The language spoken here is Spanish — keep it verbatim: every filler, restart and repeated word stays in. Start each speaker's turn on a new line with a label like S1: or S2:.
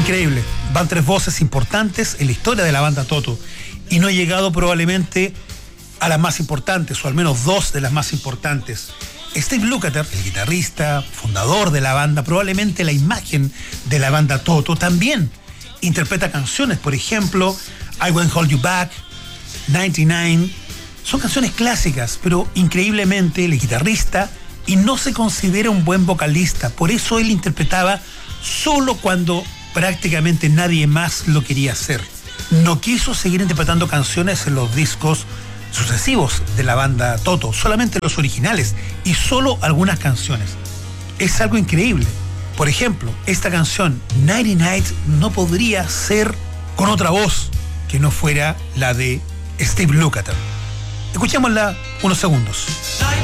S1: Increíble. Van tres voces importantes en la historia de la banda Toto y no he llegado probablemente a las más importantes, o al menos dos de las más importantes. Steve Lukather, el guitarrista, fundador de la banda, probablemente la imagen de la banda Toto, también interpreta canciones, por ejemplo, I Won't Hold You Back, noventa y nueve. Son canciones clásicas, pero increíblemente el guitarrista y no se considera un buen vocalista. Por eso él interpretaba solo cuando prácticamente nadie más lo quería hacer. No quiso seguir interpretando canciones en los discos sucesivos de la banda Toto, solamente los originales y solo algunas canciones. Es algo increíble. Por ejemplo, esta canción noventa y nueve no podría ser con otra voz que no fuera la de Steve Lukather. Escuchémosla unos segundos.